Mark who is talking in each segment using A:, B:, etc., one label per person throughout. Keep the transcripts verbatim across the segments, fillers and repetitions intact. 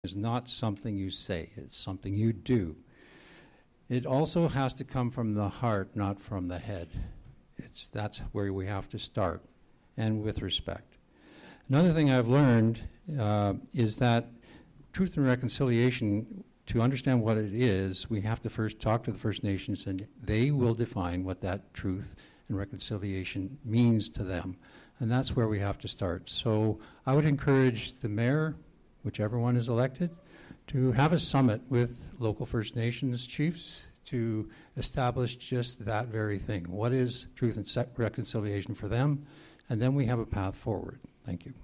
A: is not something you say. It's something you do. It also has to come from the heart, not from the head. It's, that's where we have to start, and with respect. Another thing I've learned uh, is that truth and reconciliation, to understand what it is, we have to first talk to the First Nations, and they will define what that truth and reconciliation means to them. And that's where we have to start. So I would encourage the mayor, whichever one is elected, to have a summit with local First Nations chiefs to establish just that very thing. What is truth and se- reconciliation for them? And then we have a path forward. Thank you.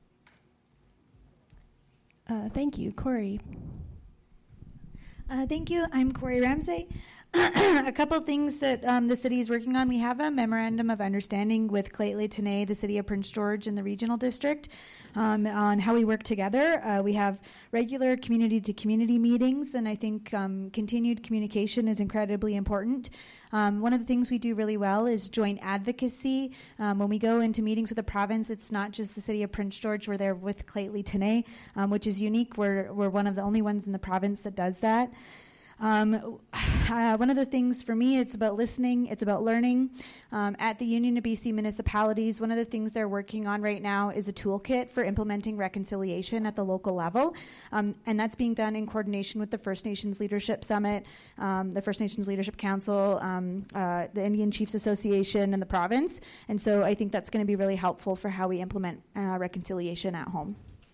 B: Uh, thank you. Corey.
C: Uh, thank you. I'm Corey Ramsey. A couple things that um, the city is working on. We have a memorandum of understanding with Claytley Tenay, the city of Prince George, and the regional district um, on how we work together. Uh, we have regular community-to-community meetings, and I think um, continued communication is incredibly important. Um, one of the things we do really well is joint advocacy. Um, when we go into meetings with the province, it's not just the city of Prince George. We're there with Claytley Tenay, um, which is unique. We're, we're one of the only ones in the province that does that. Um, uh, one of the things for me, it's about listening, it's about learning. Um, at the Union of B C Municipalities, one of the things they're working on right now is a toolkit for implementing reconciliation at the local level. Um, and that's being done in coordination with the First Nations Leadership Summit, um, the First Nations Leadership Council, um, uh, the Indian Chiefs Association, and the province. And so I think that's going to be really helpful for how we implement uh, reconciliation at home.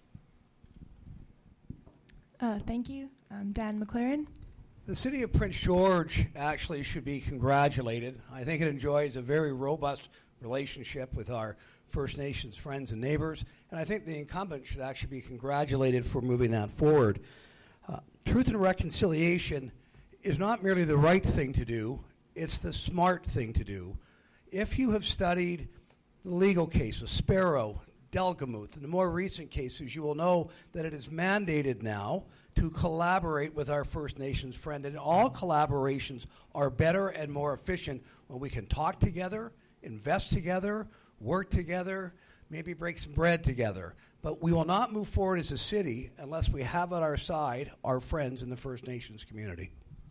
B: Uh, thank you. Um, Dan McLaren.
D: The city of Prince George actually should be congratulated. I think it enjoys a very robust relationship with our First Nations friends and neighbors, and I think the incumbent should actually be congratulated for moving that forward. Uh, truth and reconciliation is not merely the right thing to do, it's the smart thing to do. If you have studied the legal cases, Sparrow, Delgamuth, and the more recent cases, you will know that it is mandated now to collaborate with our First Nations friend. And all collaborations are better and more efficient when we can talk together, invest together, work together, maybe break some bread together. But we will not move forward as a city unless we have at our side our friends in the First Nations community.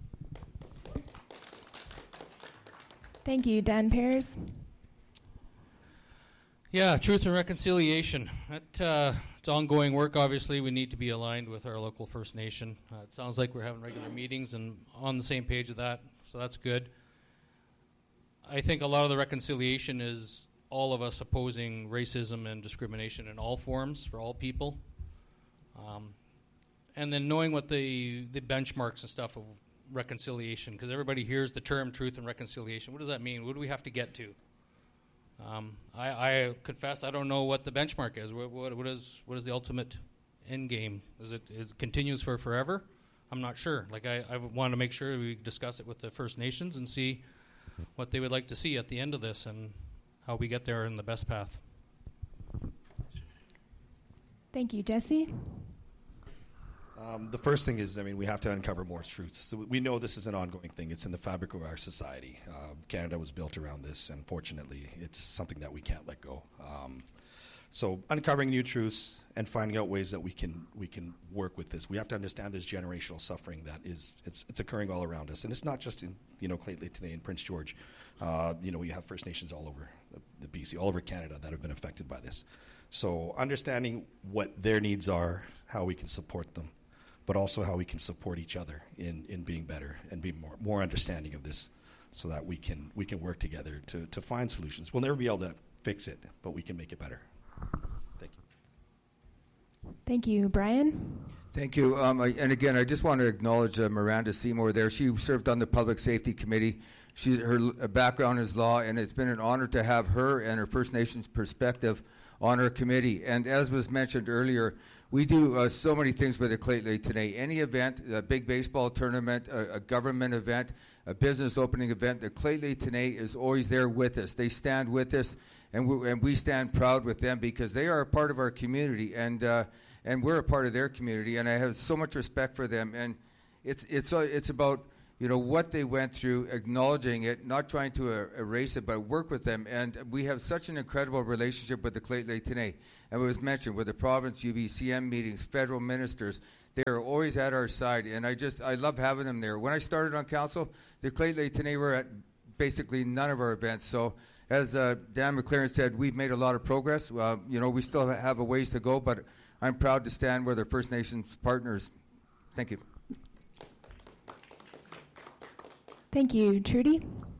B: Thank you. Dan Pears.
E: Yeah, truth and reconciliation. That, uh, it's ongoing work, obviously. We need to be aligned with our local First Nation. Uh, it sounds like we're having regular meetings and on the same page of that, so that's good. I think a lot of the reconciliation is all of us opposing racism and discrimination in all forms for all people. Um, and then knowing what the, the benchmarks and stuff of reconciliation, because everybody hears the term truth and reconciliation. What does that mean? What do we have to get to? Um, I, I confess I don't know what the benchmark is. What, what, what is what is the ultimate end game? Is it, is it continues for forever? I'm not sure. Like I, I want to make sure we discuss it with the First Nations and see what they would like to see at the end of this and how we get there in the best path.
B: Thank you. Jesse?
F: Um, the first thing is, I mean, we have to uncover more truths. So we know this is an ongoing thing. It's in the fabric of our society. Uh, Canada was built around this, and fortunately, it's something that we can't let go. Um, so uncovering new truths and finding out ways that we can we can work with this. We have to understand this generational suffering that is it's it's occurring all around us, and it's not just in you know Claytley today in Prince George. Uh, you know, we have First Nations all over the, the B C, all over Canada that have been affected by this. So understanding what their needs are, how we can support them, but also how we can support each other in, in being better and being more more understanding of this, so that we can we can work together to, to find solutions. We'll never be able to fix it, but we can make it better. Thank you.
B: Thank you. Brian?
G: Thank you. Um, I, and again, I just want to acknowledge uh, Miranda Seymour there. She served on the Public Safety Committee. She's, her uh, background is law, and it's been an honor to have her and her First Nations perspective on our committee. And as was mentioned earlier, we do uh, so many things with the Claytley today. Any event, a big baseball tournament, a, a government event, a business opening event, the Claytley today is always there with us. They stand with us, and we, and we stand proud with them because they are a part of our community, and uh, and we're a part of their community. And I have so much respect for them. And it's it's uh, it's about you know, what they went through, acknowledging it, not trying to uh, erase it, but work with them. And we have such an incredible relationship with the Lheidli T'enneh. And it was mentioned with the province, U B C M meetings, federal ministers, they are always at our side. And I just, I love having them there. When I started on council, the Lheidli T'enneh were at basically none of our events. So as uh, Dan McLaren said, we've made a lot of progress. Uh, you know, we still have a ways to go, but I'm proud to stand with our First Nations partners. Thank you.
B: Thank you. Trudy?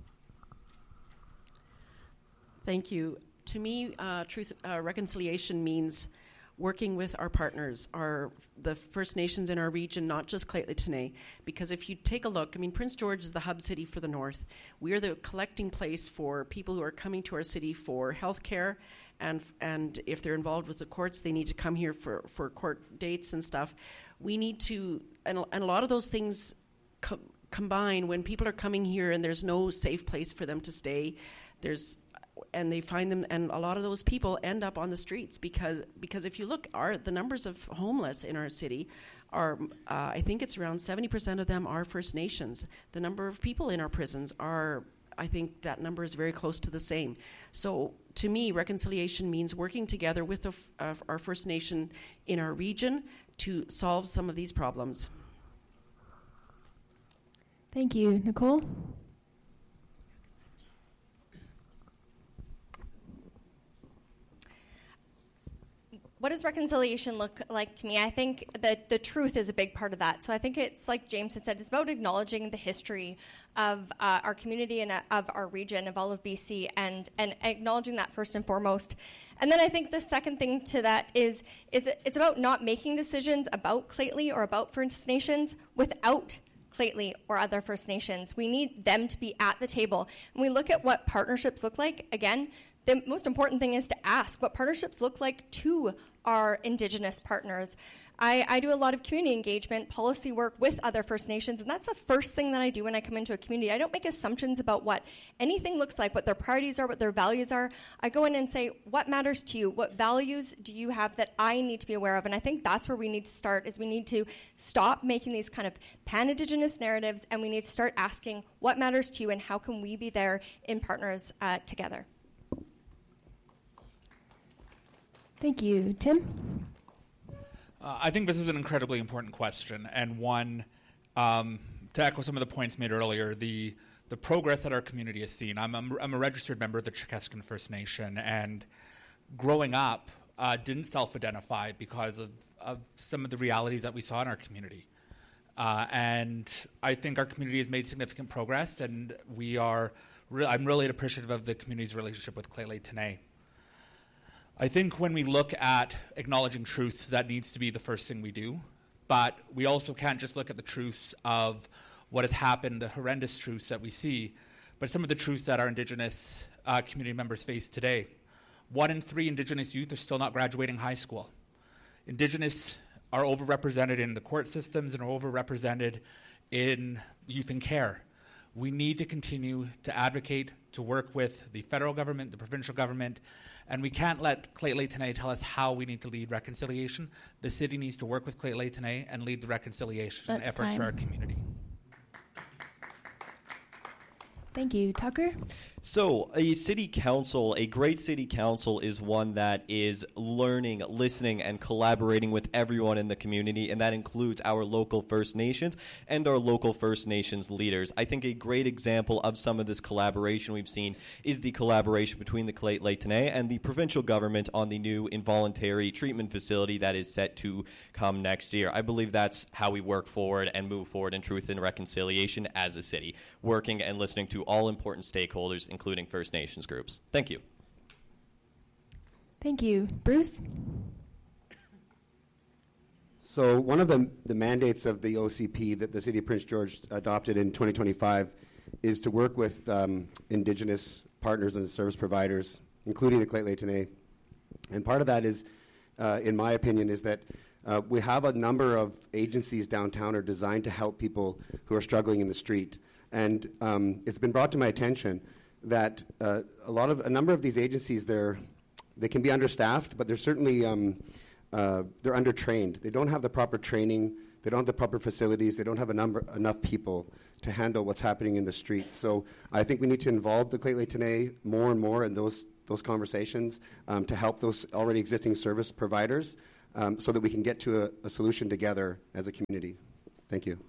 H: Thank you. To me, uh, truth uh, reconciliation means working with our partners, our the First Nations in our region, not just Lheidli T'enneh. Because if you take a look, I mean, Prince George is the hub city for the North. We are the collecting place for people who are coming to our city for health care, and and if they're involved with the courts, they need to come here for, for court dates and stuff. We need to, and, and a lot of those things co- combine when people are coming here and there's no safe place for them to stay. There's and they find them, and a lot of those people end up on the streets because because if you look, our the numbers of homeless in our city are, uh, I think it's around seventy percent of them are First Nations. The number of people in our prisons are, I think that number is very close to the same. So to me, reconciliation means working together with the f- uh, our First Nation in our region to solve some of these problems.
B: Thank you. Nicole?
I: What does reconciliation look like to me? I think that the truth is a big part of that. So I think it's like James had said, it's about acknowledging the history of uh, our community and uh, of our region, of all of B C, and, and acknowledging that first and foremost. And then I think the second thing to that is, is it's about not making decisions about Lheidli or about First Nations without Lheidli or other First Nations. We need them to be at the table. And we look at what partnerships look like. Again, the most important thing is to ask what partnerships look like to our Indigenous partners. I, I do a lot of community engagement, policy work with other First Nations, and that's the first thing that I do when I come into a community. I don't make assumptions about what anything looks like, what their priorities are, what their values are. I go in and say, what matters to you? What values do you have that I need to be aware of? And I think that's where we need to start, is we need to stop making these kind of pan-Indigenous narratives, and we need to start asking what matters to you and how can we be there in partners uh, together.
B: Thank you. Tim?
J: Uh, I think this is an incredibly important question, and one, um, to echo some of the points made earlier, the the progress that our community has seen. I'm a, I'm a registered member of the Chukeskan First Nation, and growing up, uh, didn't self-identify because of, of some of the realities that we saw in our community. Uh, and I think our community has made significant progress, and we are. Re- I'm really appreciative of the community's relationship with Lheidli T'enneh. I think when we look at acknowledging truths, that needs to be the first thing we do. But we also can't just look at the truths of what has happened, the horrendous truths that we see, but some of the truths that our Indigenous uh, community members face today. One in three Indigenous youth are still not graduating high school. Indigenous are overrepresented in the court systems and are overrepresented in youth in care. We need to continue to advocate, to work with the federal government, the provincial government, and we can't let Lheidli T'enneh tell us how we need to lead reconciliation. The city needs to work with Lheidli T'enneh and lead the reconciliation
B: That's
J: efforts
B: time.
J: for our community.
B: Thank you. Tucker?
K: So a city council, a great city council, is one that is learning, listening, and collaborating with everyone in the community, and that includes our local First Nations and our local First Nations leaders. I think a great example of some of this collaboration we've seen is the collaboration between the Lheidli T'enneh and the provincial government on the new involuntary treatment facility that is set to come next year. I believe that's how we work forward and move forward in truth and reconciliation as a city, working and listening to all important stakeholders, including First Nations groups. Thank you.
B: Thank you. Bruce?
L: So one of the, the mandates of the O C P that the City of Prince George adopted in twenty twenty-five is to work with um, Indigenous partners and service providers, including the Lheidli T'enneh. And part of that is, uh, in my opinion, is that uh, we have a number of agencies downtown are designed to help people who are struggling in the street. And um, it's been brought to my attention that uh, a lot of a number of these agencies, they're they can be understaffed, but they're certainly um, uh, they're undertrained. They don't have the proper training, They don't have the proper facilities. They don't have a number, enough people to handle what's happening in the streets. So I think we need to involve the Lheidli T'enneh more and more in those those conversations um, to help those already existing service providers um, so that we can get to a, a solution together as a community. Thank you.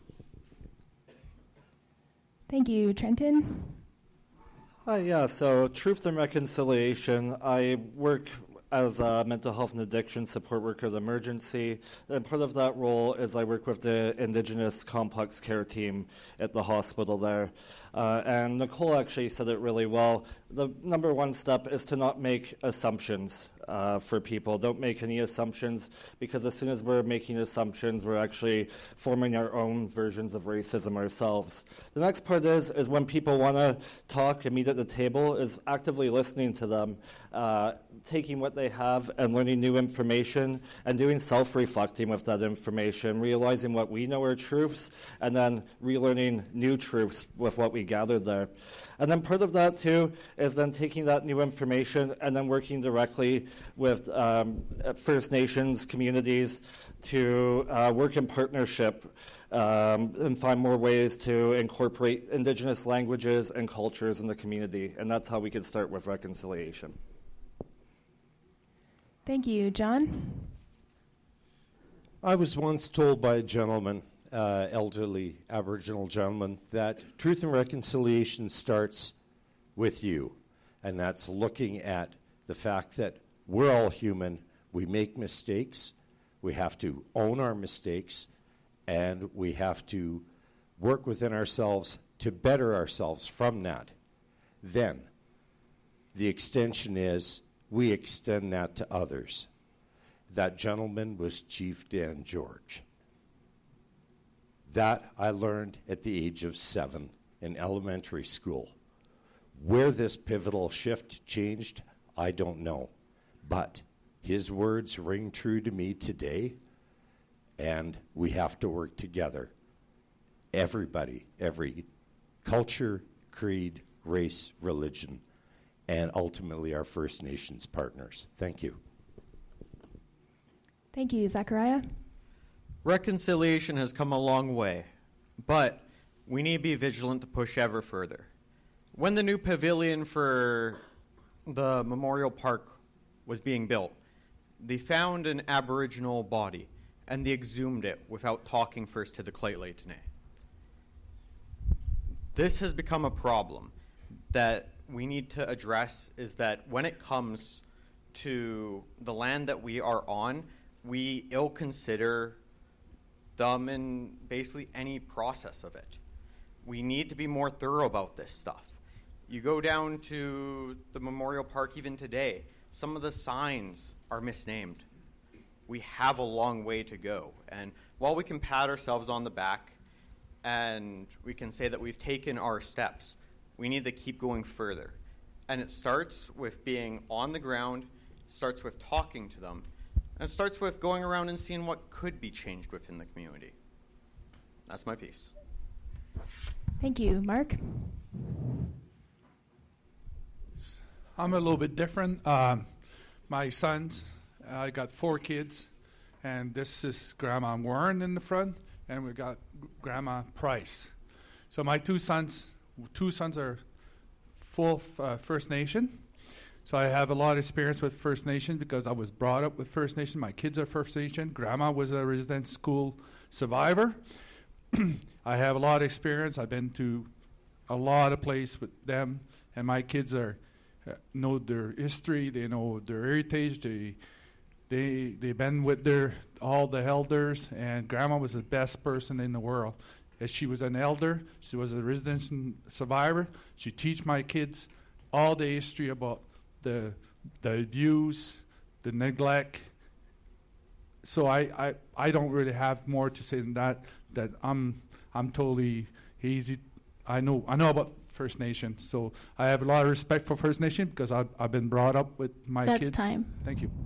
B: Thank you. Trenton?
M: Hi, yeah, so Truth and Reconciliation. I work as a mental health and addiction support worker at Emergency, and part of that role is I work with the Indigenous complex care team at the hospital there. Uh, and Nicole actually said it really well. The number one step is to not make assumptions uh, for people. Don't make any assumptions, because as soon as we're making assumptions, we're actually forming our own versions of racism ourselves. The next part is, is when people want to talk and meet at the table, is actively listening to them, uh, taking what they have and learning new information, and doing self-reflecting with that information, realizing what we know are truths, and then relearning new truths with what we gathered there. And then part of that, too, is then taking that new information and then working directly with um, First Nations communities to uh, work in partnership um, and find more ways to incorporate Indigenous languages and cultures in the community. And that's how we can start with reconciliation.
B: Thank you. John?
N: I was once told by a gentleman, uh, elderly Aboriginal gentleman, that truth and reconciliation starts with you. And that's looking at the fact that we're all human, we make mistakes, we have to own our mistakes, and we have to work within ourselves to better ourselves from that. Then, the extension is we extend that to others. That gentleman was Chief Dan George. That I learned at the age of seven in elementary school. Where this pivotal shift changed, I don't know. But his words ring true to me today, and we have to work together. Everybody, every culture, creed, race, religion, and ultimately our First Nations partners. Thank you.
B: Thank you. Zachariah?
O: Reconciliation has come a long way, but we need to be vigilant to push ever further. When the new pavilion for the Memorial Park was being built, they found an Aboriginal body, and they exhumed it without talking first to the Lheidli T'enneh. This has become a problem that we need to address, is that when it comes to the land that we are on, we ill consider them in basically any process of it. We need to be more thorough about this stuff. You go down to the Memorial Park even today, some of the signs are misnamed. We have a long way to go. And while we can pat ourselves on the back and we can say that we've taken our steps, we need to keep going further. And it starts with being on the ground, starts with talking to them, and it starts with going around and seeing what could be changed within the community. That's my piece.
B: Thank you. Mark?
P: I'm a little bit different. Um, my sons, I got four kids, and this is Grandma Warren in the front, and we got Grandma Price. So my two sons, two sons are full uh, First Nation. So I have a lot of experience with First Nation because I was brought up with First Nation. My kids are First Nation. Grandma was a resident school survivor. I have a lot of experience. I've been to a lot of places with them, and my kids are uh, know their history. They know their heritage. They they they've been with their all the elders. And Grandma was the best person in the world. As she was an elder, she was a resident survivor. She teach my kids all the history about the the abuse, the neglect. So I, I, I don't really have more to say than that. That I'm I'm totally easy. I know I know about First Nation, so I have a lot of respect for First Nation because I've I've been brought up with my
B: That's
P: kids.
B: That's time.
P: Thank you.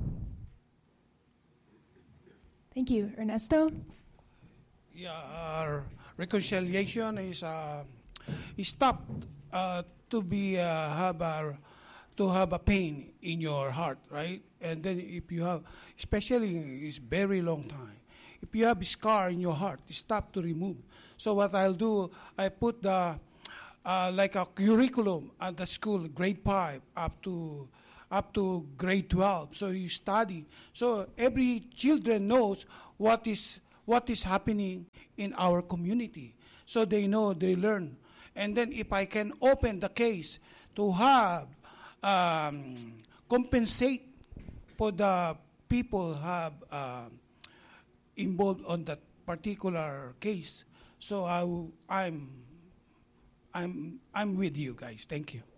B: Thank you, Ernesto.
Q: Yeah, uh, reconciliation is uh, is stop uh, to be uh, have a to have a pain in your heart, right? And then if you have, especially it's very long time, if you have a scar in your heart, stop to remove. So what I'll do, I put the uh, like a curriculum at the school, grade five up to up to grade twelve. So you study. So every children knows what is what is happening in our community. So they know, they learn. And then if I can open the case to have um, compensate for the people have uh, involved on that particular case. So I w- I'm, I'm, I'm with you guys. Thank you.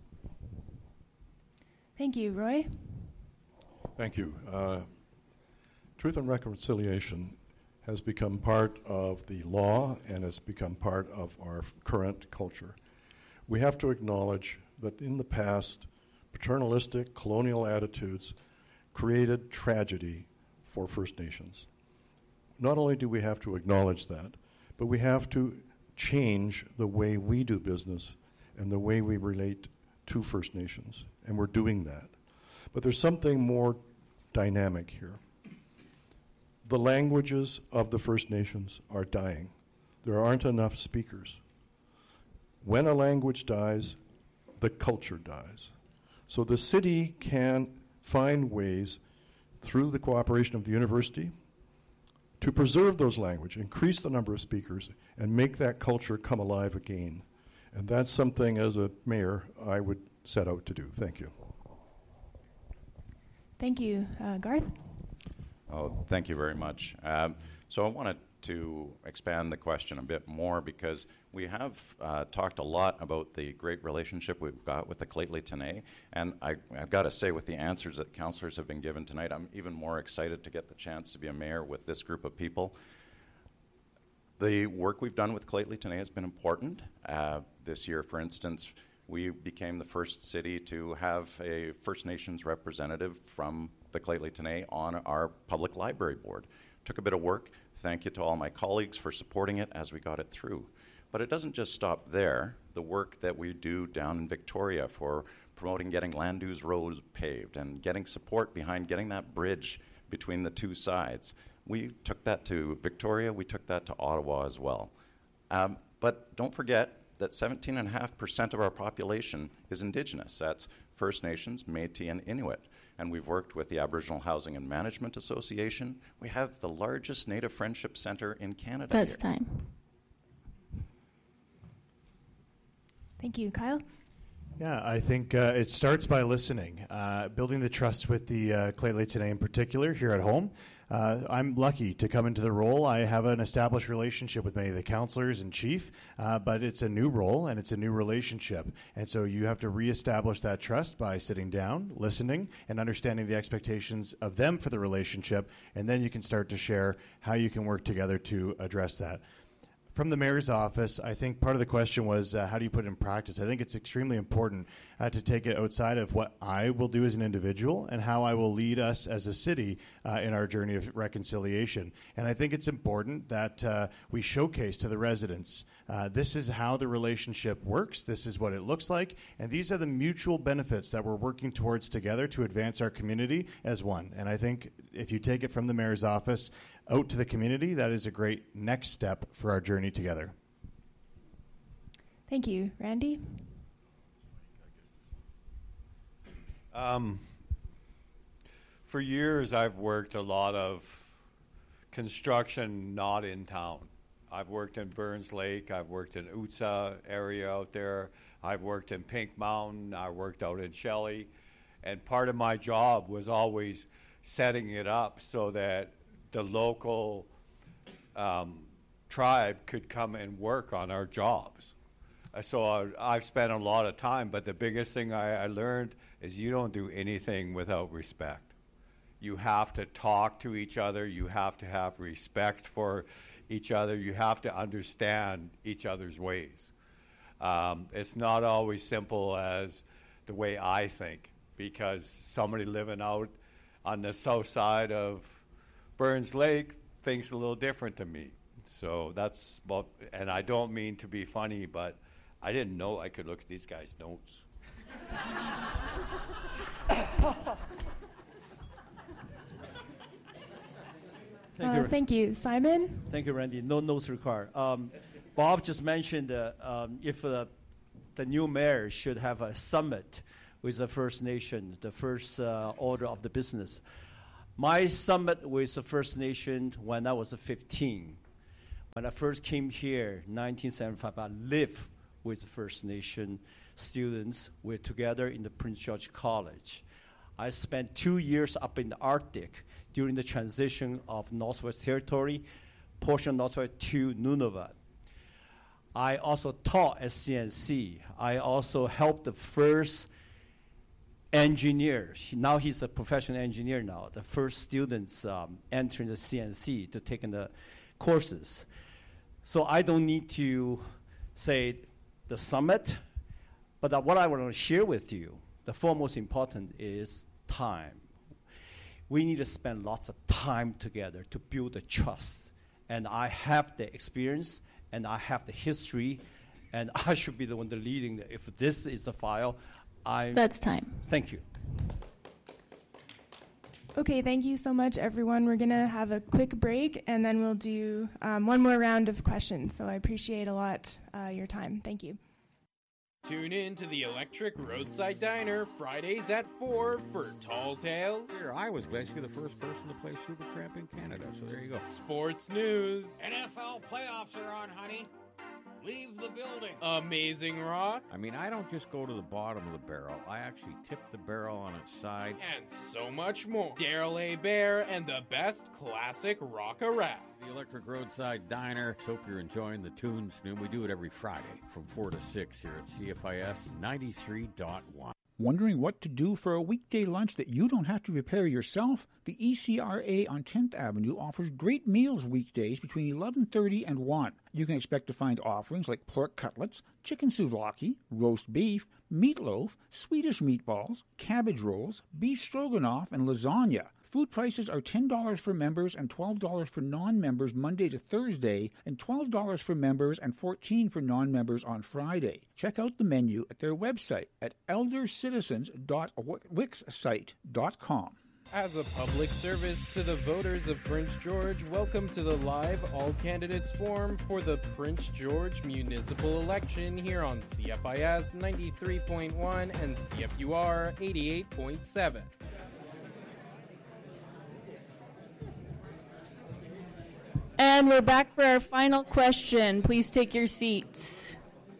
B: Thank you, Roy.
R: Thank you. Uh, Truth and Reconciliation has become part of the law and has become part of our current culture. We have to acknowledge that in the past, paternalistic colonial attitudes created tragedy for First Nations. Not only do we have to acknowledge that, but we have to change the way we do business and the way we relate to First Nations, and we're doing that. But there's something more dynamic here. The languages of the First Nations are dying. There aren't enough speakers. When a language dies, the culture dies. So the city can find ways through the cooperation of the university to preserve those languages, increase the number of speakers, and make that culture come alive again. And that's something, as a mayor, I would set out to do. Thank you.
B: Thank you. Uh, Garth?
S: Oh, thank you very much. Um, so I wanted to expand the question a bit more because we have uh, talked a lot about the great relationship we've got with the Lheidli T'enneh, and I, I've got to say with the answers that councillors have been given tonight, I'm even more excited to get the chance to be a mayor with this group of people. The work we've done with Lheidli T'enneh has been important. Uh, this year, for instance, we became the first city to have a First Nations representative from the Lheidli T'enneh on our public library board. Took a bit of work. Thank you to all my colleagues for supporting it as we got it through. But it doesn't just stop there. The work that we do down in Victoria for promoting getting Landus Road paved and getting support behind getting that bridge between the two sides. We took that to Victoria. We took that to Ottawa as well. Um, but don't forget that seventeen point five percent of our population is Indigenous. That's First Nations, Métis, and Inuit. And we've worked with the Aboriginal Housing and Management Association. We have the largest Native Friendship Centre in Canada.
B: That's
S: here.
B: time. Thank you. Kyle?
T: Yeah, I think uh, it starts by listening, uh, building the trust with the uh, Lheidli T'enneh in particular here at home. Uh, I'm lucky to come into the role. I have an established relationship with many of the councillors and chief, uh, but it's a new role and it's a new relationship. And so you have to reestablish that trust by sitting down, listening, and understanding the expectations of them for the relationship, and then you can start to share how you can work together to address that. From the mayor's office, I think part of the question was uh, how do you put it in practice? I think it's extremely important uh, to take it outside of what I will do as an individual and how I will lead us as a city uh, in our journey of reconciliation. And I think it's important that uh, we showcase to the residents, uh, this is how the relationship works, this is what it looks like, and these are the mutual benefits that we're working towards together to advance our community as one. And I think if you take it from the mayor's office out to the community, that is a great next step for our journey together.
B: Thank you. Randy?
U: Um, for years, I've worked a lot of construction not in town. I've worked in Burns Lake. I've worked in U T S A area out there. I've worked in Pink Mountain. I worked out in Shelley. And part of my job was always setting it up so that the local um, tribe could come and work on our jobs. Uh, so I, I've spent a lot of time, but the biggest thing I, I learned is you don't do anything without respect. You have to talk to each other. You have to have respect for each other. You have to understand each other's ways. Um, it's not always simple as the way I think, because somebody living out on the south side of Burns Lake thinks a little different to me. So that's, well, and I don't mean to be funny, but I didn't know I could look at these guys' notes.
B: Uh, thank you. Simon?
A: Thank you, Randy. No notes required. Um, Bob just mentioned uh, um, if uh, the new mayor should have a summit with the First Nation, the first uh, order of the business. My summit with the First Nation when I was fifteen. When I first came here, nineteen seventy-five, I lived with the First Nation students. We're together in the Prince George College. I spent two years up in the Arctic during the transition of Northwest Territory, portion of Northwest to Nunavut. I also taught at C N C. I also helped the first engineer. Now he's a professional engineer now. The first students um, entering the C N C to take in the courses. So I don't need to say the summit, but uh, what I want to share with you, the foremost important is time. We need to spend lots of time together to build the trust. And I have the experience, and I have the history, and I should be the one to leading. The, if this is the file, I...
B: That's time.
A: Thank you.
B: Okay, thank you so much, everyone. We're going to have a quick break, and then we'll do um, one more round of questions. So I appreciate a lot uh, your time. Thank you.
V: Tune in to the Electric Roadside Diner Fridays at four for Tall Tales.
W: Here, I was basically the first person to play Supertramp in Canada, so there you go.
V: Sports news.
X: N F L playoffs are on, honey. Leave the building.
V: Amazing rock.
W: I mean, I don't just go to the bottom of the barrel. I actually tip the barrel on its side.
V: And so much more. Daryl A. Bear and the best classic rock-a-rap.
W: The Electric Roadside Diner. Hope you're enjoying the tunes. And we do it every Friday from four to six here at C F I S ninety-three point one.
Y: Wondering what to do for a weekday lunch that you don't have to prepare yourself? The E C R A on tenth Avenue offers great meals weekdays between eleven thirty and one. You can expect to find offerings like pork cutlets, chicken souvlaki, roast beef, meatloaf, Swedish meatballs, cabbage rolls, beef stroganoff, and lasagna. Food prices are ten dollars for members and twelve dollars for non-members Monday to Thursday, and twelve dollars for members and fourteen dollars for non-members on Friday. Check out the menu at their website at elder citizens dot wix site dot com.
V: As a public service to the voters of Prince George, welcome to the live All Candidates Forum for the Prince George Municipal Election here on C F I S ninety-three point one and C F U R eighty-eight point seven.
Z: And we're back for our final question. Please take your seats.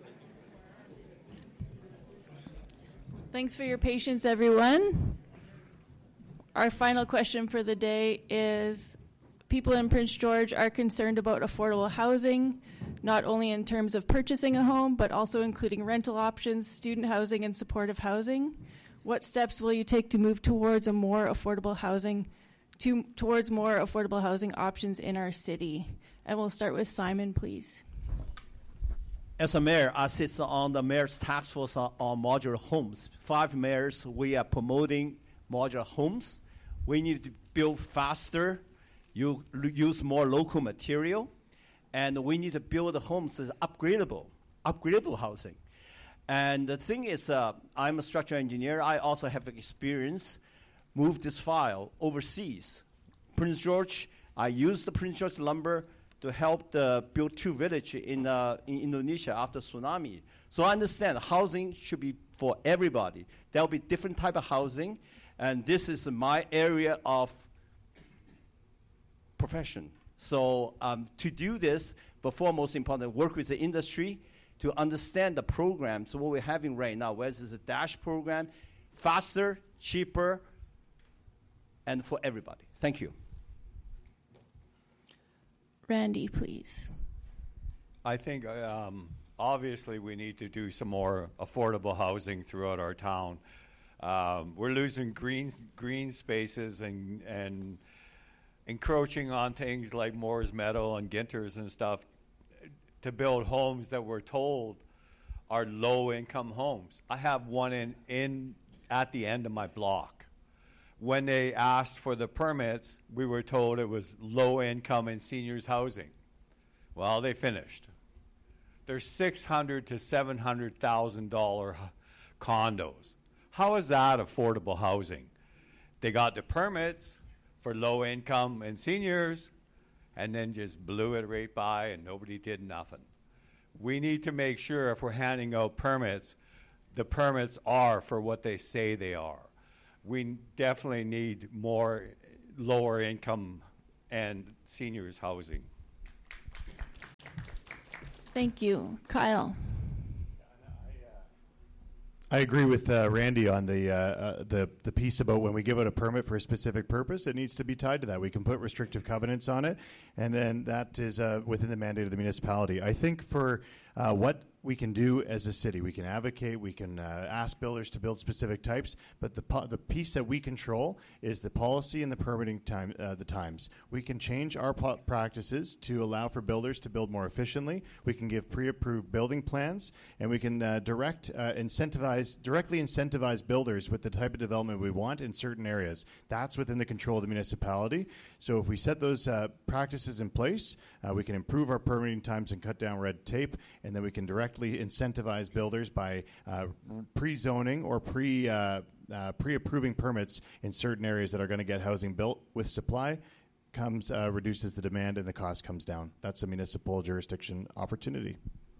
Z: Thanks for your patience, everyone. Our final question for the day is, people in Prince George are concerned about affordable housing, not only in terms of purchasing a home, but also including rental options, student housing, and supportive housing. What steps will you take to move towards a more affordable housing To, towards more affordable housing options in our city? And we'll start with Simon, please.
A: As a mayor, I sit on the mayor's task force on, on modular homes. Five mayors, we are promoting modular homes. We need to build faster, you use more local material, and we need to build homes that are upgradable, upgradable housing. And the thing is, uh, I'm a structural engineer. I also have experience move this file overseas. Prince George, I used the Prince George lumber to help the build two villages in, uh, in Indonesia after tsunami. So I understand housing should be for everybody. There will be different type of housing, and this is my area of profession. So um, to do this, before most important, work with the industry to understand the programs, what we're having right now, whether it's a DASH program, faster, cheaper, and for everybody. Thank you.
Z: Randy, please.
U: I think um, obviously we need to do some more affordable housing throughout our town. Um, we're losing green green spaces and and encroaching on things like Moore's Meadow and Ginter's and stuff to build homes that we're told are low-income homes. I have one in, in at the end of my block. When they asked for the permits, we were told it was low-income and seniors housing. Well, they finished. They're six hundred to seven hundred thousand dollar condos. How is that affordable housing? They got the permits for low-income and seniors, and then just blew it right by and nobody did nothing. We need to make sure if we're handing out permits, the permits are for what they say they are. We definitely need more lower income and seniors housing.
Z: Thank you. Kyle.
T: I agree with uh, Randy on the, uh, uh, the the piece about when we give out a permit for a specific purpose, it needs to be tied to that. We can put restrictive covenants on it, and then that is uh, within the mandate of the municipality. I think for uh, what we can do as a city, we can advocate, we can uh, ask builders to build specific types, but the po- the piece that we control is the policy and the permitting time, uh, the times. We can change our po- practices to allow for builders to build more efficiently. We can give pre-approved building plans, and we can uh, direct uh, incentivize directly incentivize builders with the type of development we want in certain areas. That's within the control of the municipality. So if we set those uh, practices in place, uh, we can improve our permitting times and cut down red tape, and then we can directly incentivize builders by uh, pre-zoning or pre uh, uh, pre-approving permits in certain areas that are going to get housing built. With supply comes uh, reduces the demand and the cost comes down. That's a municipal jurisdiction opportunity.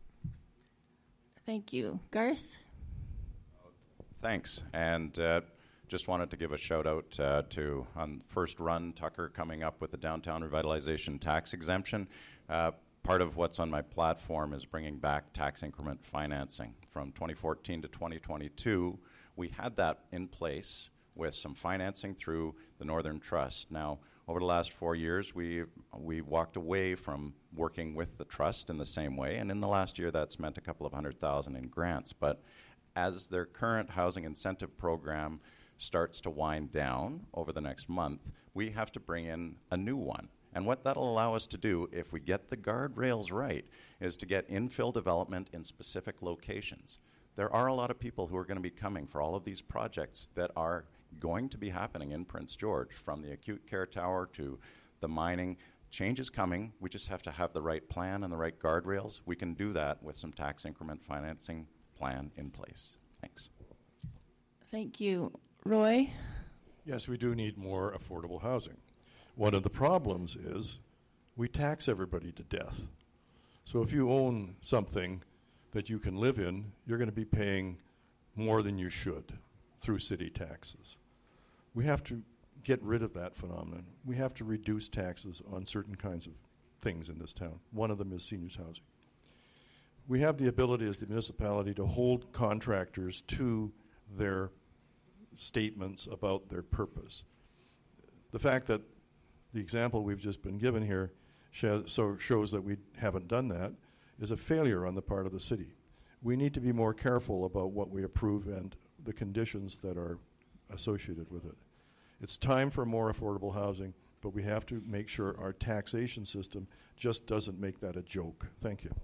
Z: Thank you. Garth?
S: Thanks. And uh, just wanted to give a shout out uh, to, on first run, Tucker coming up with the downtown revitalization tax exemption. Uh, Part of what's on my platform is bringing back tax increment financing. From twenty fourteen to twenty twenty-two, we had that in place with some financing through the Northern Trust. Now, over the last four years, we we walked away from working with the Trust in the same way, and in the last year, that's meant a couple of hundred thousand in grants. But as their current housing incentive program starts to wind down over the next month, we have to bring in a new one. And what that'll allow us to do, if we get the guardrails right, is to get infill development in specific locations. There are a lot of people who are going to be coming for all of these projects that are going to be happening in Prince George, from the acute care tower to the mining. Change is coming. We just have to have the right plan and the right guardrails. We can do that with some tax increment financing plan in place. Thanks.
Z: Thank you. Roy?
R: Yes, we do need more affordable housing. One of the problems is we tax everybody to death. So if you own something that you can live in, you're going to be paying more than you should through city taxes. We have to get rid of that phenomenon. We have to reduce taxes on certain kinds of things in this town. One of them is seniors housing. We have the ability as the municipality to hold contractors to their statements about their purpose. The fact that the example we've just been given here show, so shows that we haven't done that is a failure on the part of the city. We need to be more careful about what we approve and the conditions that are associated with it. It's time for more affordable housing, but we have to make sure our taxation system just doesn't make that a joke. Thank you.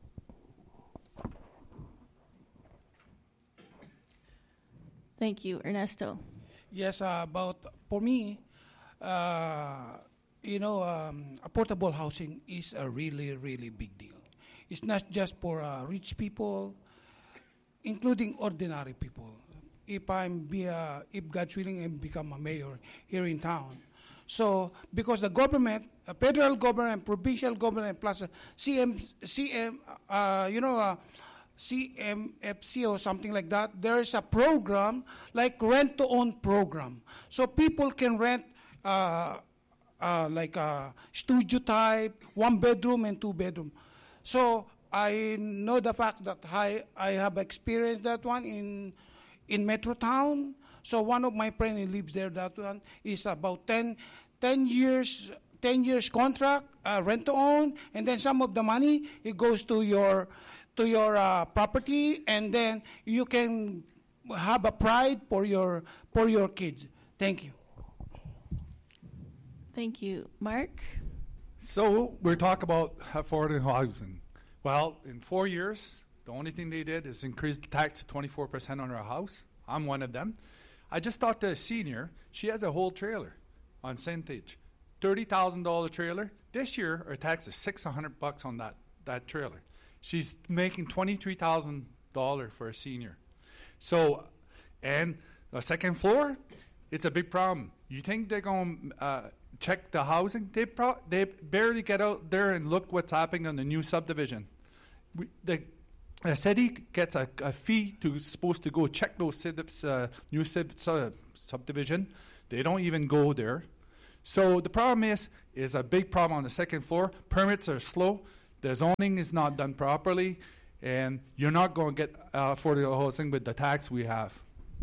Z: Thank you. Ernesto?
Q: Yes, uh, about, for me, uh, you know, um, affordable housing is a really, really big deal. It's not just for uh, rich people, including ordinary people. If I'm be a, if God's willing, and become a mayor here in town. So, because the government, uh, federal government, provincial government, plus uh, C M, C M, uh, you know, uh, C M F C or something like that, there is a program like rent-to-own program. So people can rent uh, uh, like a studio type, one bedroom and two bedroom. So I know the fact that I, I have experienced that one in in Metro Town. So one of my friends who lives there, that one is about ten, ten years ten years contract, uh, rent-to-own, and then some of the money, it goes to your to your uh, property, and then you can have a pride for your for your kids. Thank you.
Z: Thank you. Mark?
P: So we're talking about affordable housing. Well, in four years, the only thing they did is increase the tax to twenty-four percent on her house. I'm one of them. I just talked to a senior. She has a whole trailer on Centage. thirty thousand dollars trailer. This year, her tax is six hundred bucks on that, that trailer. She's making twenty-three thousand dollars for a senior. So, and the second floor, it's a big problem. You think they're going to uh, check the housing, they pro- they barely get out there and look what's happening on the new subdivision. We, the, the city gets a, a fee to supposed to go check those civ- uh, new civ- uh, subdivision. They don't even go there. So the problem is, is a big problem on the second floor. Permits are slow. The zoning is not done properly, and you're not going to get uh, affordable housing with the tax we have.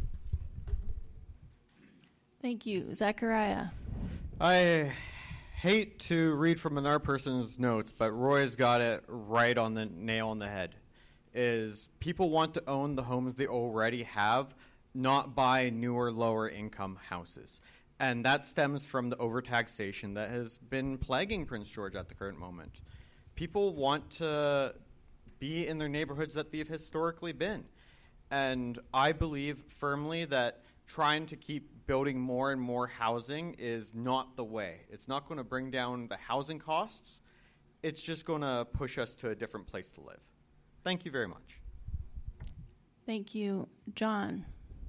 Z: Thank you. Zachariah.
O: I hate to read from another person's notes, but Roy's got it right on the nail on the head. Is people want to own the homes they already have, not buy newer, lower income houses. And that stems from the overtaxation that has been plaguing Prince George at the current moment. People want to be in their neighborhoods that they've historically been. And I believe firmly that trying to keep building more and more housing is not the way. It's not going to bring down the housing costs. It's just going to push us to a different place to live. Thank you very much.
Z: Thank you. John.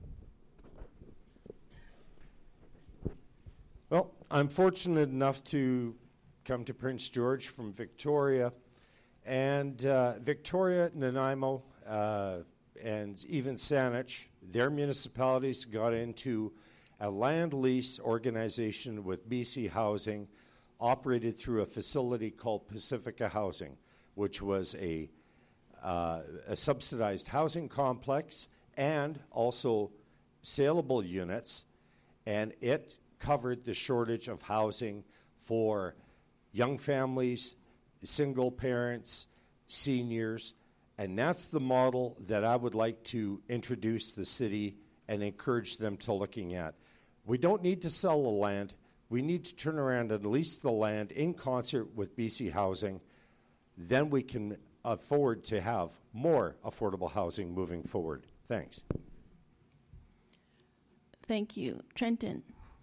N: Well, I'm fortunate enough to come to Prince George from Victoria. And uh, Victoria, Nanaimo, uh, and even Saanich, their municipalities got into a land lease organization with B C Housing, operated through a facility called Pacifica Housing, which was a, uh, a subsidized housing complex and also saleable units, and it covered the shortage of housing for young families, single parents, seniors, and that's the model that I would like to introduce the city and encourage them to looking at. We don't need to sell the land. We need to turn around and lease the land in concert with B C Housing. Then we can afford to have more affordable housing moving forward. Thanks.
Z: Thank you. Trenton.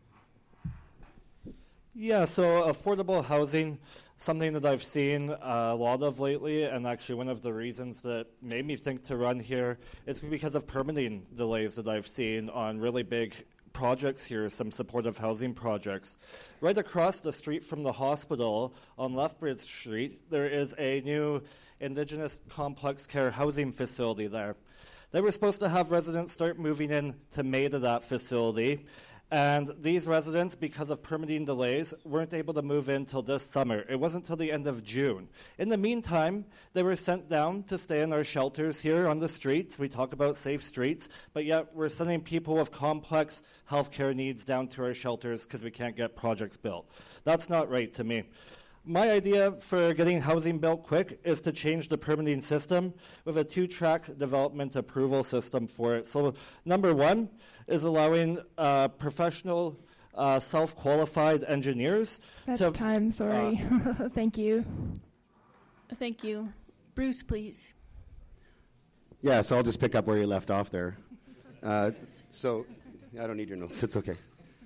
M: Yeah, so affordable housing, something that I've seen uh, a lot of lately, and actually one of the reasons that made me think to run here is because of permitting delays that I've seen on really big projects here, some supportive housing projects. Right across the street from the hospital on Lethbridge Street, there is a new Indigenous complex care housing facility there. They were supposed to have residents start moving in to May to that facility, and these residents, because of permitting delays, weren't able to move in till this summer. It wasn't till the end of June. In the meantime, they were sent down to stay in our shelters here on the streets. We talk about safe streets, but yet we're sending people with complex healthcare needs down to our shelters because we can't get projects built. That's not right to me. My idea for getting housing built quick is to change the permitting system with a two-track development approval system for it. So number one is allowing uh, professional, uh, self-qualified engineers.
B: That's
M: to,
B: time, sorry. Uh, Thank you.
Z: Thank you. Bruce, please.
L: Yeah, so I'll just pick up where you left off there. Uh, so I don't need your notes. It's okay.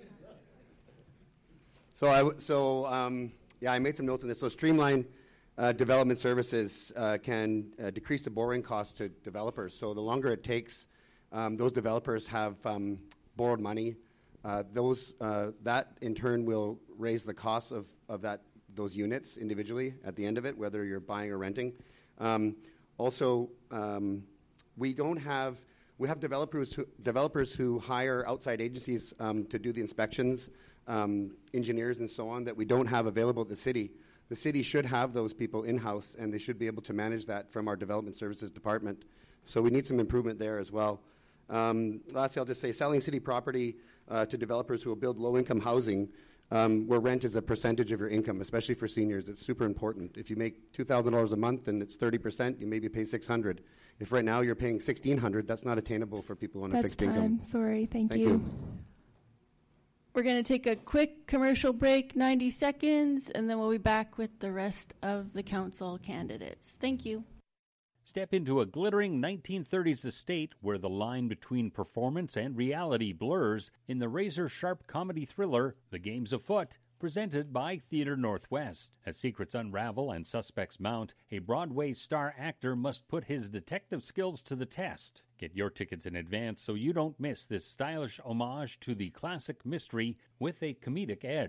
L: So I w- so um, yeah, I made some notes on this. So streamline uh, development services uh, can uh, decrease the borrowing costs to developers. So the longer it takes, um, those developers have um, borrowed money. Uh, those uh, that in turn will raise the costs of, of that those units individually at the end of it, whether you're buying or renting. Um, also, um, we don't have we have developers who, developers who hire outside agencies um, to do the inspections. Um, engineers and so on that we don't have available at the city. The city should have those people in-house, and they should be able to manage that from our development services department. So we need some improvement there as well. Um, lastly, I'll just say selling city property uh, to developers who will build low-income housing um, where rent is a percentage of your income, especially for seniors. It's super important. If you make two thousand dollars a month and it's thirty percent, you maybe pay six hundred dollars. If right now you're paying sixteen hundred dollars, that's not attainable for people on
B: That's
L: a fixed
B: time.
L: income.
B: Sorry. Thank,
L: Thank
B: you.
L: you.
Z: We're going to take a quick commercial break, ninety seconds, and then we'll be back with the rest of the council candidates. Thank you.
W: Step into a glittering nineteen thirties estate where the line between performance and reality blurs in the razor-sharp comedy thriller The Game's Afoot, presented by Theatre Northwest. As secrets unravel and suspects mount, a Broadway star actor must put his detective skills to the test. Get your tickets in advance so you don't miss this stylish homage to the classic mystery with a comedic edge.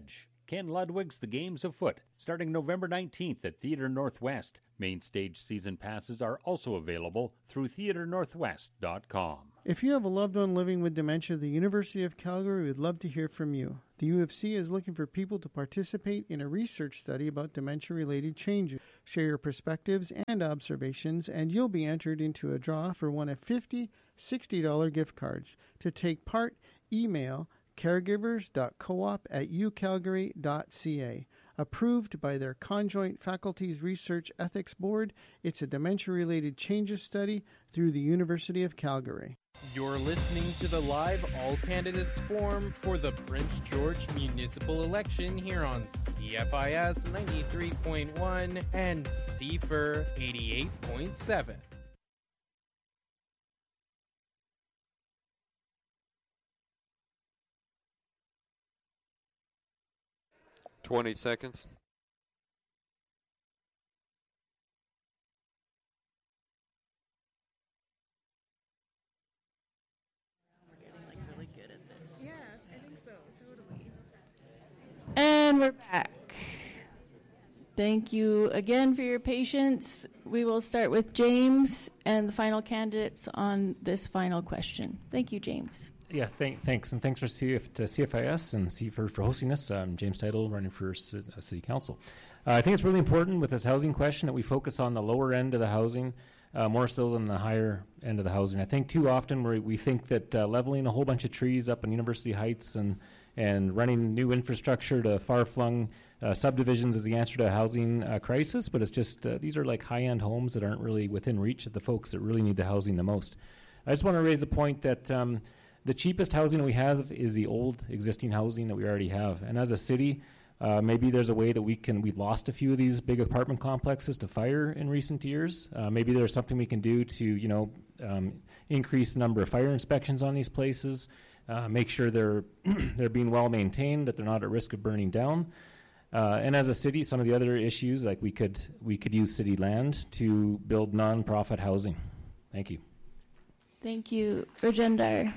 W: Ken Ludwig's The Games Afoot, starting November nineteenth at Theatre Northwest. Main stage season passes are also available through theatre northwest dot com.
C: If you have a loved one living with dementia, the University of Calgary would love to hear from you. The U of C is looking for people to participate in a research study about dementia-related changes. Share your perspectives and observations, and you'll be entered into a draw for one of fifty sixty dollars gift cards. To take part, email caregivers dot coop at u calgary dot c a. Approved by their conjoint Faculties Research Ethics Board, it's a dementia-related changes study through the University of Calgary.
V: You're listening to the live All Candidates Forum for the Prince George Municipal Election here on C F I S ninety-three point one and C F R eighty-eight point seven.
D: twenty seconds.
Z: And we're back. Thank you again for your patience. We will start with James and the final candidates on this final question. Thank you, James.
E: Yeah, thank, thanks. And thanks for C F, to C F I S and C F R for hosting this. I'm James Title, running for C- uh, City Council. Uh, I think it's really important with this housing question that we focus on the lower end of the housing uh, more so than the higher end of the housing. I think too often we we think that uh, leveling a whole bunch of trees up in University Heights and and running new infrastructure to far-flung uh, subdivisions is the answer to a housing uh, crisis, but it's just, uh, these are like high-end homes that aren't really within reach of the folks that really need the housing the most. I just want to raise the point that um, the cheapest housing we have is the old existing housing that we already have. And as a city, uh, maybe there's a way that we can, we've lost a few of these big apartment complexes to fire in recent years. Uh, maybe there's something we can do to, you know, um, increase the number of fire inspections on these places, Uh, make sure they're they're being well maintained, that they're not at risk of burning down. Uh, and as a city, some of the other issues, like we could we could use city land to build non-profit housing. Thank you.
Z: Thank you. Rajendar.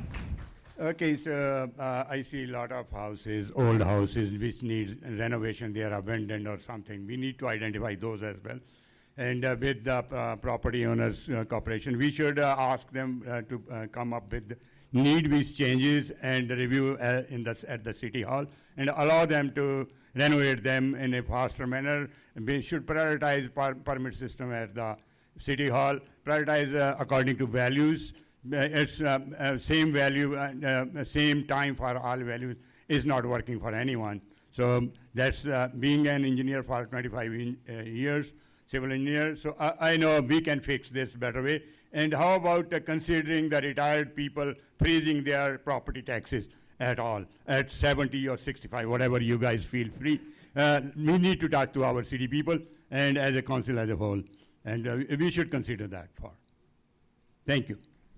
F: Okay, so uh, I see a lot of houses, old houses, which need renovation. They are abandoned or something. We need to identify those as well. And uh, with the uh, property owners uh, corporation, we should uh, ask them uh, to uh, come up with need-based changes and review uh, in the, at the city hall and allow them to renovate them in a faster manner. We should prioritize per- permit system at the city hall, prioritize uh, according to values. Uh, it's um, uh, same value, uh, uh, same time for all values is not working for anyone. So um, that's uh, being an engineer for twenty-five in, uh, years, civil engineer. So I, I know we can fix this better way. And how about uh, considering the retired people freezing their property taxes at all, at seventy or sixty-five, whatever you guys feel free. Uh, we need to talk to our city people and as a council as a whole. And uh, we should consider that for. Thank you.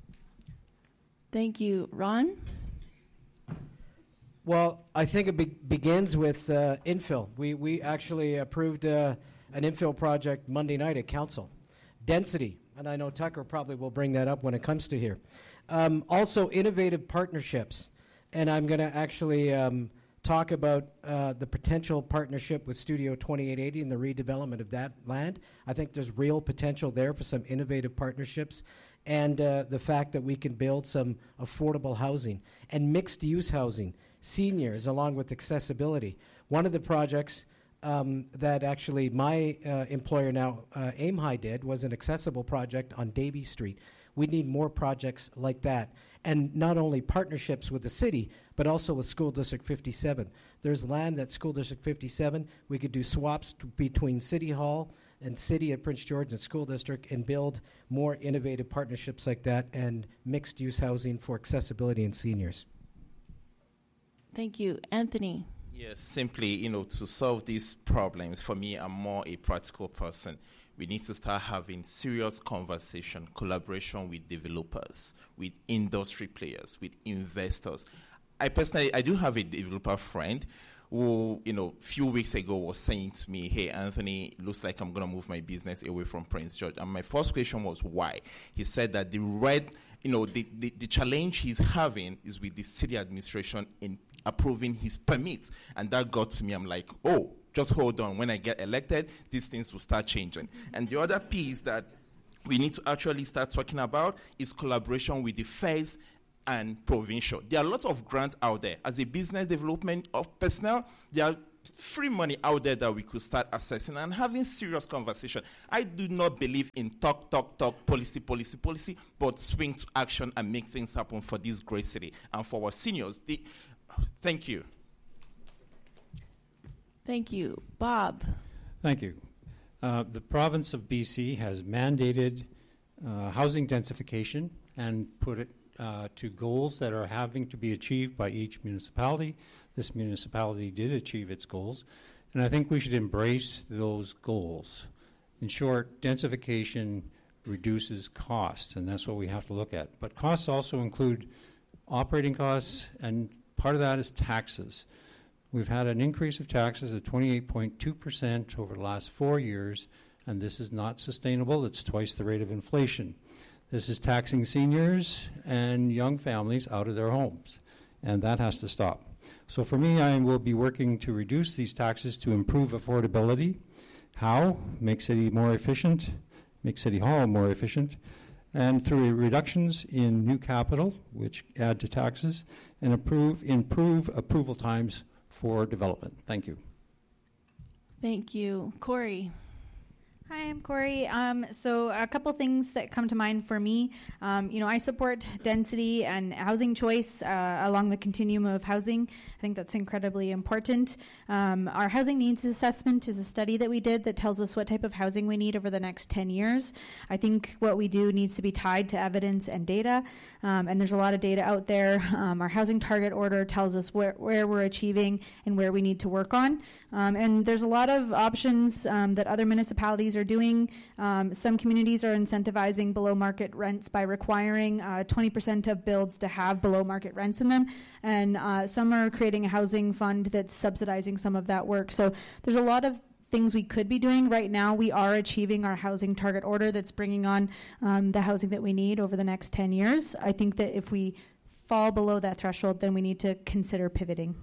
Z: Thank you. Ron?
G: Well, I think it be- begins with uh, infill. We, we actually approved uh, an infill project Monday night at council. Density. And I know Tucker probably will bring that up when it comes to here. Um, also, innovative partnerships. And I'm going to actually um, talk about uh, the potential partnership with Studio twenty-eight eighty and the redevelopment of that land. I think there's real potential there for some innovative partnerships. And uh, the fact that we can build some affordable housing and mixed-use housing, seniors, along with accessibility. One of the projects Um, that actually my uh, employer now, uh, Aim High, did was an accessible project on Davie Street. We need more projects like that. And not only partnerships with the city, but also with School District fifty-seven. There's land at School District fifty-seven. We could do swaps t- between City Hall and City at Prince George and School District and build more innovative partnerships like that and mixed-use housing for accessibility and seniors.
Z: Thank you. Anthony?
H: Yes, simply, you know, to solve these problems, for me, I'm more a practical person. We need to start having serious conversation, collaboration with developers, with industry players, with investors. I personally, I do have a developer friend who, you know, a few weeks ago was saying to me, hey, Anthony, it looks like I'm going to move my business away from Prince George. And my first question was, why? He said that the red, you know, the, the, the challenge he's having is with the city administration in approving his permit. And that got to me. I'm like, oh, just hold on. When I get elected, these things will start changing. And the other piece that we need to actually start talking about is collaboration with the feds and provincial. There are lots of grants out there. As a business development of personnel, there are free money out there that we could start assessing and having serious conversation. I do not believe in talk, talk, talk, policy, policy, policy, but swing to action and make things happen for this great city and for our seniors. The, thank you.
Z: Thank you. Bob.
A: Thank you. Uh, the province of B C has mandated uh, housing densification and put it uh, to goals that are having to be achieved by each municipality. This municipality did achieve its goals, and I think we should embrace those goals. In short, densification reduces costs, and that's what we have to look at. But costs also include operating costs, and part of that is taxes. We've had an increase of taxes of twenty-eight point two percent over the last four years, and this is not sustainable. It's twice the rate of inflation. This is taxing seniors and young families out of their homes, and that has to stop. So for me, I will be working to reduce these taxes to improve affordability. How? Make city more efficient, make City Hall more efficient, and through reductions in new capital, which add to taxes, and improve, improve approval times for development. Thank you.
Z: Thank you. Corey.
I: Hi, I'm Corey. Um, so a couple things that come to mind for me. Um, you know, I support density and housing choice uh, along the continuum of housing. I think that's incredibly important. Um, our housing needs assessment is a study that we did that tells us what type of housing we need over the next ten years. I think what we do needs to be tied to evidence and data, um, and there's a lot of data out there. Um, our housing target order tells us where, where we're achieving and where we need to work on. Um, and there's a lot of options um, that other municipalities are doing. Um, some communities are incentivizing below market rents by requiring uh, twenty percent of builds to have below market rents in them, and uh, some are creating a housing fund that's subsidizing some of that work. So there's a lot of things we could be doing. Right now we are achieving our housing target order that's bringing on um, the housing that we need over the next ten years. I think that if we fall below that threshold, then we need to consider pivoting.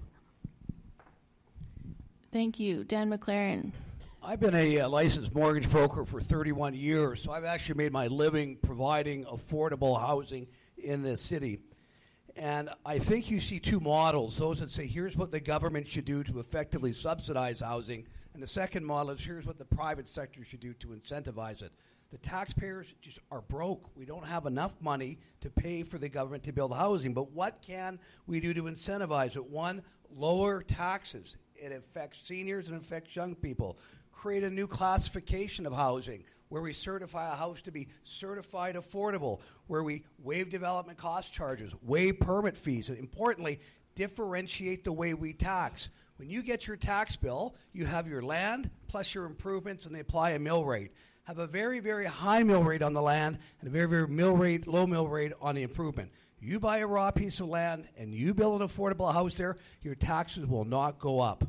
Z: Thank you. Dan McLaren.
J: I've been a uh, licensed mortgage broker for thirty-one years, so I've actually made my living providing affordable housing in this city. And I think you see two models, those that say here's what the government should do to effectively subsidize housing, and the second model is here's what the private sector should do to incentivize it. The taxpayers just are broke. We don't have enough money to pay for the government to build housing, but what can we do to incentivize it? One, lower taxes. It affects seniors and affects young people. Create a new classification of housing where we certify a house to be certified affordable, where we waive development cost charges, waive permit fees, and importantly, differentiate the way we tax. When you get your tax bill, you have your land plus your improvements, and they apply a mill rate. Have a very, very high mill rate on the land and a very, very mill rate, low mill rate on the improvement. You buy a raw piece of land and you build an affordable house there, your taxes will not go up.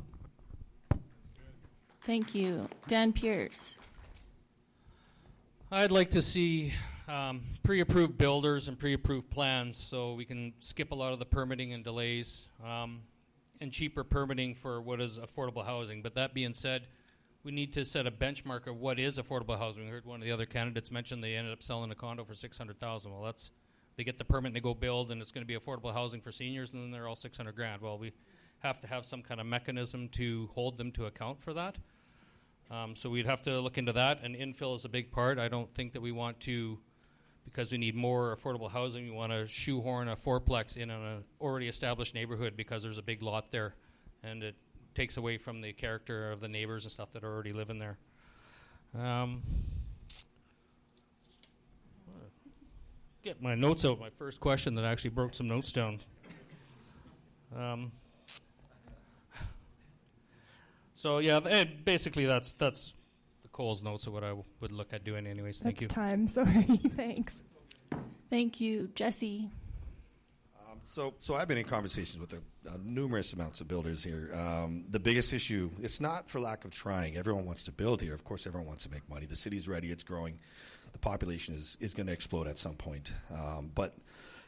Z: Thank you. Dan Pierce.
K: I'd like to see um, pre-approved builders and pre-approved plans so we can skip a lot of the permitting and delays um, and cheaper permitting for what is affordable housing. But that being said, we need to set a benchmark of what is affordable housing. We heard one of the other candidates mention they ended up selling a condo for six hundred thousand dollars. Well, that's they get the permit and they go build, and it's going to be affordable housing for seniors, and then they're all six hundred grand. Well, we have to have some kind of mechanism to hold them to account for that. Um, so we'd have to look into that, and infill is a big part. I don't think that we want to, because we need more affordable housing, we want to shoehorn a fourplex in an already established neighborhood because there's a big lot there, and it takes away from the character of the neighbors and stuff that are already living there. Um, get my notes out. My first question that I actually broke some notes down. Um, so yeah, th- basically that's that's the Cole's notes of what I w- would look at doing anyways. Thank
B: That's
K: you.
B: time. Sorry. Thanks.
Z: Thank you. Jesse.
X: Um, so, so I've been in conversations with a, uh, numerous amounts of builders here. Um, the biggest issue, it's not for lack of trying. Everyone wants to build here. Of course, everyone wants to make money. The city's ready. It's growing. The population is, is going to explode at some point. Um, but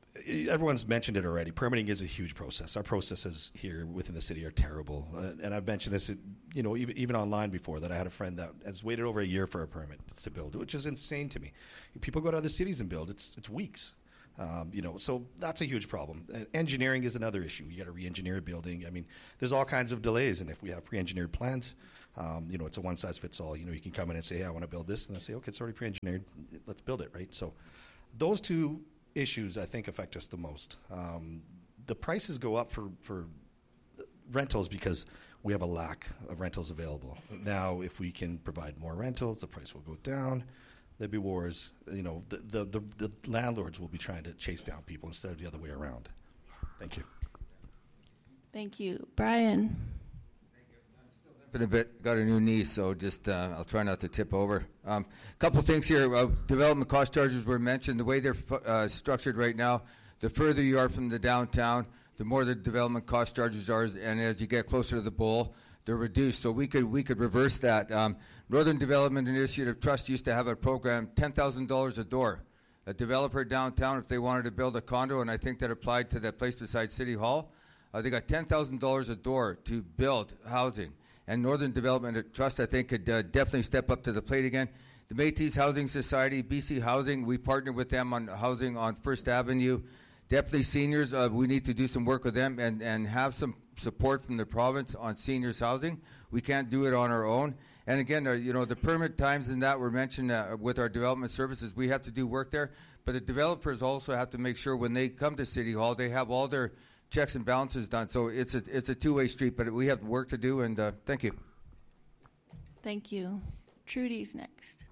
X: everyone's mentioned it already. Permitting is a huge process. Our processes here within the city are terrible. Uh, and I've mentioned this, you know, even, even online before, that I had a friend that has waited over a year for a permit to build, which is insane to me. People go to other cities and build. It's, it's weeks. Um, you know, so that's a huge problem. Uh, engineering is another issue. You got to re-engineer a building. I mean, there's all kinds of delays. And if we have pre-engineered plans, um, you know, it's a one-size-fits-all. You know, you can come in and say, hey, I want to build this. And they say, okay, it's already pre-engineered. Let's build it, right? So those two issues, I think, affect us the most. Um, the prices go up for, for rentals because we have a lack of rentals available. Now, if we can provide more rentals, the price will go down. There'll be wars. You know, the, the, the, the landlords will be trying to chase down people instead of the other way around. Thank you.
Z: Thank you. Brian.
Q: Been a bit, got a new knee, so just uh, I'll try not to tip over. A um, couple things here. Uh, development cost charges were mentioned. The way they're uh, structured right now, the further you are from the downtown, the more the development cost charges are, and as you get closer to the bowl, they're reduced. So we could we could reverse that. Um, Northern Development Initiative Trust used to have a program, ten thousand dollars a door. A developer downtown, if they wanted to build a condo, and I think that applied to that place beside City Hall, uh, they got ten thousand dollars a door to build housing. And Northern Development Trust, I think, could uh, definitely step up to the plate again. The Métis Housing Society, B C Housing, we partnered with them on housing on First Avenue. Definitely seniors, uh, we need to do some work with them and, and have some support from the province on seniors housing. We can't do it on our own. And again, uh, you know, the permit times and that were mentioned uh, with our development services. We have to do work there. But the developers also have to make sure when they come to City Hall, they have all their checks and balances done. So it's a it's a two-way street, but we have work to do, and uh, thank you.
Z: Thank you. Trudy's next.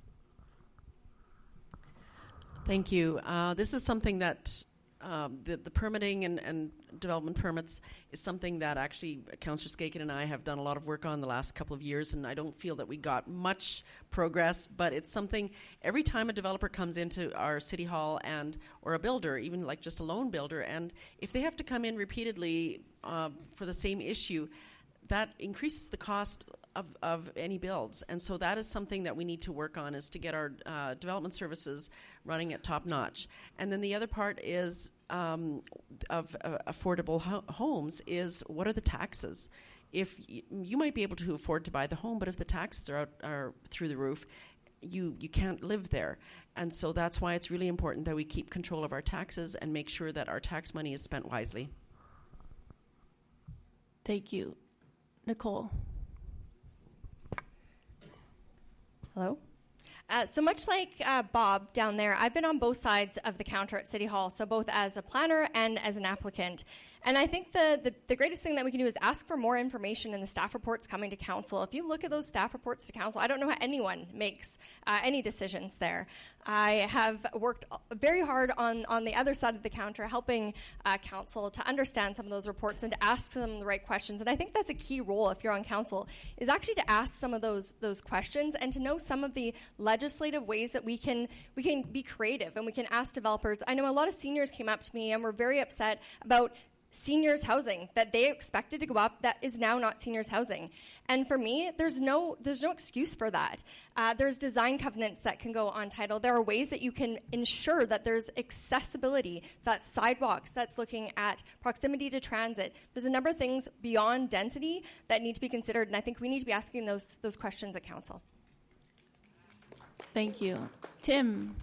R: Thank you. Uh, this is something that um, the, the permitting and, and development permits is something that actually Councillor Skaken and I have done a lot of work on the last couple of years, and I don't feel that we got much progress, but it's something every time a developer comes into our City Hall and or a builder, even like just a lone builder, and if they have to come in repeatedly uh, for the same issue, that increases the cost of, of any builds. And so that is something that we need to work on, is to get our uh, development services running at top notch. And then the other part is um, of uh, affordable ho- homes is, what are the taxes? If y- you might be able to afford to buy the home, but if the taxes are, out, are through the roof, you, you can't live there. And so that's why it's really important that we keep control of our taxes and make sure that our tax money is spent wisely.
Z: Thank you. Nicole.
S: Hello? Uh, so much like uh, Bob down there, I've been on both sides of the counter at City Hall, so both as a planner and as an applicant. And I think the, the, the greatest thing that we can do is ask for more information in the staff reports coming to council. If you look at those staff reports to council, I don't know how anyone makes uh, any decisions there. I have worked very hard on, on the other side of the counter, helping uh, council to understand some of those reports and to ask them the right questions. And I think that's a key role if you're on council, is actually to ask some of those those questions and to know some of the legislative ways that we can we can be creative and we can ask developers. I know a lot of seniors came up to me and were very upset about seniors housing that they expected to go up that is now not seniors housing. And for me, there's no there's no excuse for that. Uh, there's design covenants that can go on title. There are ways that you can ensure that there's accessibility. So that's sidewalks, that's looking at proximity to transit. There's a number of things beyond density that need to be considered, and I think we need to be asking those those questions at council.
Z: Thank you. Tim.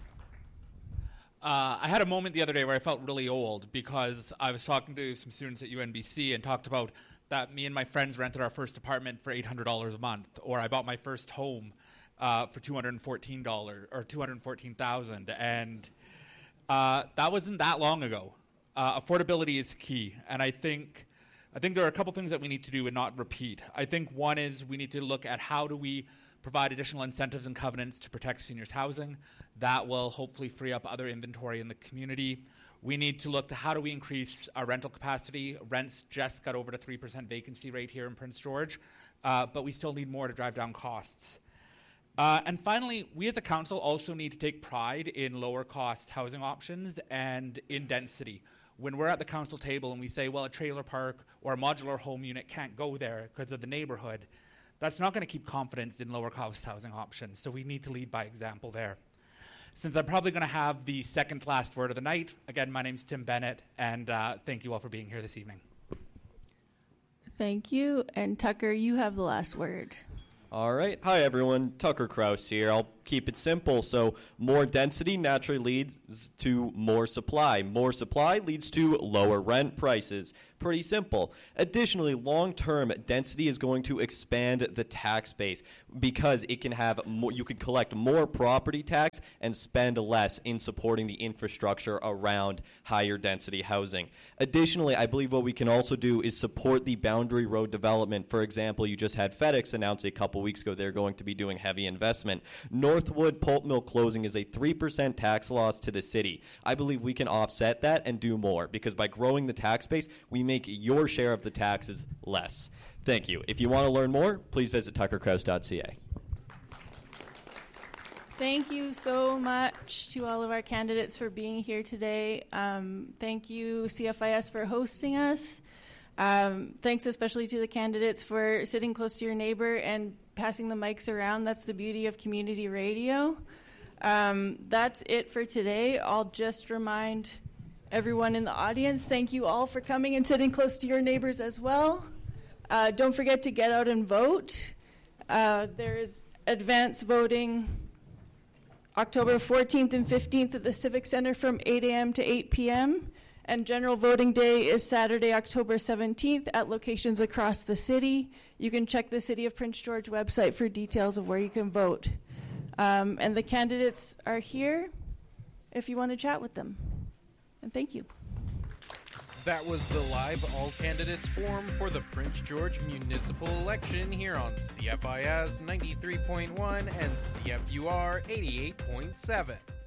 T: Uh, I had a moment the other day where I felt really old because I was talking to some students at U N B C and talked about that me and my friends rented our first apartment for eight hundred dollars a month, or I bought my first home uh, for two hundred fourteen dollars or two hundred fourteen thousand dollars, and uh, that wasn't that long ago. Uh, affordability is key, and I think I think there are a couple things that we need to do and not repeat. I think one is we need to look at how do we provide additional incentives and covenants to protect seniors' housing. That will hopefully free up other inventory in the community. We need to look to how do we increase our rental capacity. Rents just got over the three percent vacancy rate here in Prince George, uh, but we still need more to drive down costs. Uh, and finally, we as a council also need to take pride in lower cost housing options and in density. When we're at the council table and we say, well, a trailer park or a modular home unit can't go there because of the neighborhood, that's not going to keep confidence in lower cost housing options. So we need to lead by example there. since I'm probably going to have the second to last word of the night, again, my name's Tim Bennett, and uh, thank you all for being here this evening.
Z: Thank you. And Tucker, you have the last word.
M: All right. Hi, everyone. Tucker Kraus here. I'll keep it simple. So more density naturally leads to more supply. More supply leads to lower rent prices. Pretty simple. Additionally, long-term, density is going to expand the tax base because it can have more, you can collect more property tax and spend less in supporting the infrastructure around higher density housing. Additionally, I believe what we can also do is support the Boundary Road development. For example, you just had FedEx announce a couple weeks ago they're going to be doing heavy investment. Northwood pulp mill closing is a three percent tax loss to the city. I believe we can offset that and do more because by growing the tax base, we make your share of the taxes less. Thank you. If you want to learn more, please visit tucker kraus dot c a.
Z: Thank you so much to all of our candidates for being here today. Um, thank you, C F I S, for hosting us. Um, thanks especially to the candidates for sitting close to your neighbor and passing the mics around. That's the beauty of community radio. Um, that's it for today. I'll just remind everyone in the audience, thank you all for coming and sitting close to your neighbors as well. Uh, don't forget to get out and vote. Uh, there is advance voting October fourteenth and fifteenth at the Civic Center from eight a.m. to eight p.m. And general voting day is Saturday, October seventeenth at locations across the city. You can check the City of Prince George website for details of where you can vote. Um, and the candidates are here if you want to chat with them. And thank you.
V: That was the live all candidates forum for the Prince George municipal election here on C F I S ninety-three point one and C F U R eighty-eight point seven.